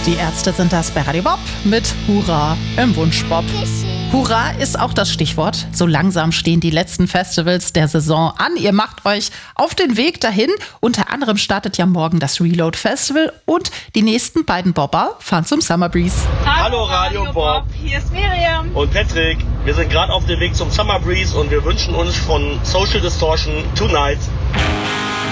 Die Ärzte sind das bei Radio Bob mit Hurra im Wunschbob. Hurra ist auch das Stichwort. So langsam stehen die letzten Festivals der Saison an. Ihr macht euch auf den Weg dahin. Unter anderem startet ja morgen das Reload Festival und die nächsten beiden Bobber fahren zum Summer Breeze. Hallo Radio Bob. Hier ist Miriam. Und Patrick. Wir sind gerade auf dem Weg zum Summer Breeze und wir wünschen uns von Social Distortion Tonight